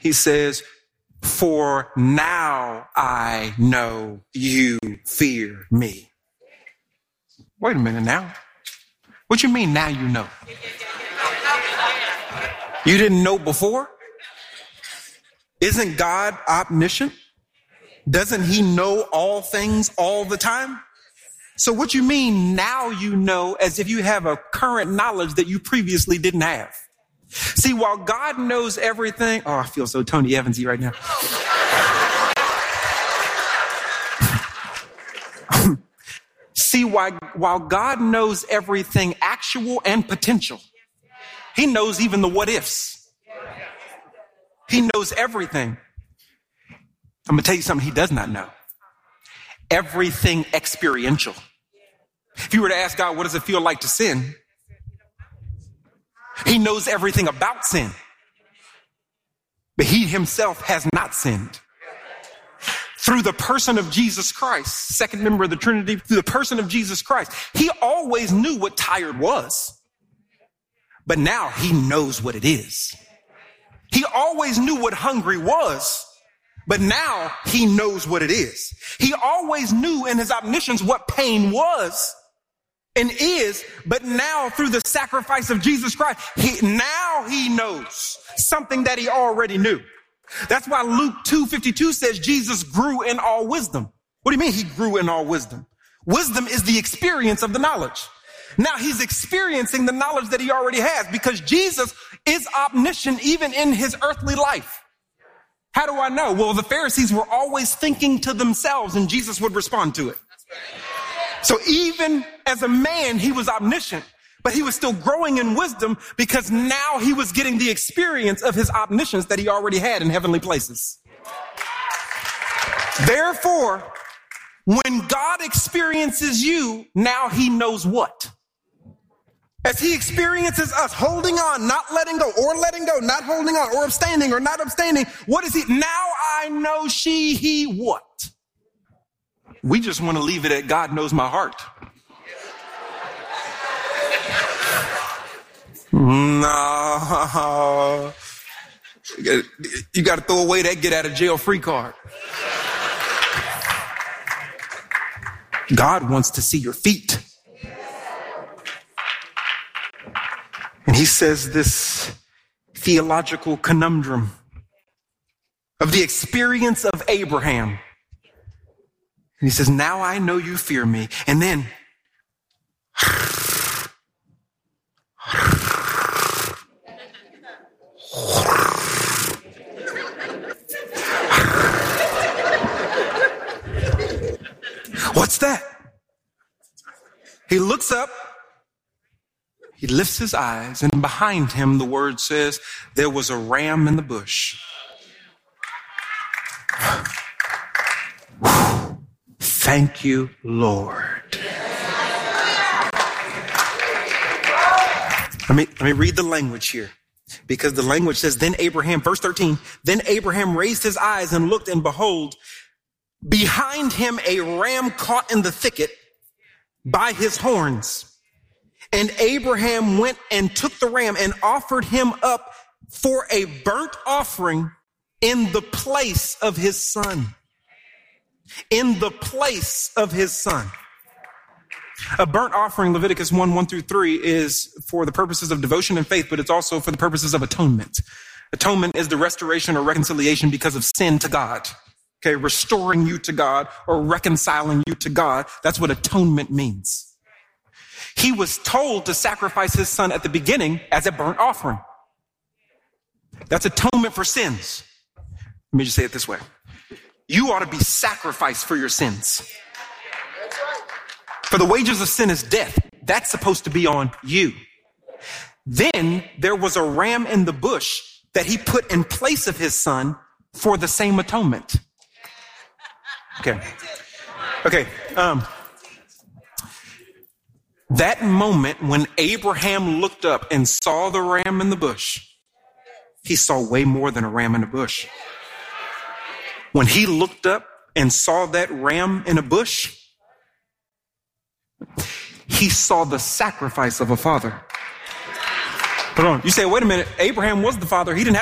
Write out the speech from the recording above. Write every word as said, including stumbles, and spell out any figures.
He says, for now I know you fear me. Wait a minute now. What you mean now you know? You didn't know before? Isn't God omniscient? Doesn't he know all things all the time? So what you mean now you know, as if you have a current knowledge that you previously didn't have? See, while God knows everything, oh, I feel so Tony Evansy right now. See, while, while God knows everything actual and potential, he knows even the what ifs. He knows everything. I'm going to tell you something he does not know. Everything experiential. If you were to ask God, what does it feel like to sin? He knows everything about sin. But he himself has not sinned. Through the person of Jesus Christ, second member of the Trinity, through the person of Jesus Christ, he always knew what tired was. But now he knows what it is. He always knew what hungry was. But now he knows what it is. He always knew in his omniscience what pain was and is, but now through the sacrifice of Jesus Christ, he, now he knows something that he already knew. That's why Luke two fifty-two says Jesus grew in all wisdom. What do you mean he grew in all wisdom? Wisdom is the experience of the knowledge. Now he's experiencing the knowledge that he already has because Jesus is omniscient even in his earthly life. How do I know? Well, the Pharisees were always thinking to themselves and Jesus would respond to it. So even as a man, he was omniscient, but he was still growing in wisdom because now he was getting the experience of his omniscience that he already had in heavenly places. Therefore, when God experiences you, now he knows what? As he experiences us holding on, not letting go, or letting go, not holding on, or abstaining, or not abstaining, what is he? Now I know she, he, what? We just want to leave it at God knows my heart. No. You got to throw away that get out of jail free card. God wants to see your feet. And he says this theological conundrum of the experience of Abraham. And he says, now I know you fear me. And then what's that? He looks up. He lifts his eyes, and behind him, the word says, there was a ram in the bush. Thank you, Lord. Let me, let me read the language here, because the language says, then Abraham, verse thirteen, then Abraham raised his eyes and looked, and behold, behind him a ram caught in the thicket by his horns. And Abraham went and took the ram and offered him up for a burnt offering in the place of his son. In the place of his son. A burnt offering, Leviticus one, one through three, is for the purposes of devotion and faith, but it's also for the purposes of atonement. Atonement is the restoration or reconciliation because of sin to God. Okay, restoring you to God or reconciling you to God. That's what atonement means. He was told to sacrifice his son at the beginning as a burnt offering. That's atonement for sins. Let me just say it this way. You ought to be sacrificed for your sins. For the wages of sin is death. That's supposed to be on you. Then there was a ram in the bush that he put in place of his son for the same atonement. Okay. Okay. Um, That moment when Abraham looked up and saw the ram in the bush, he saw way more than a ram in the bush. When he looked up and saw that ram in a bush, he saw the sacrifice of a father. Hold on. You say, wait a minute. Abraham was the father. He didn't have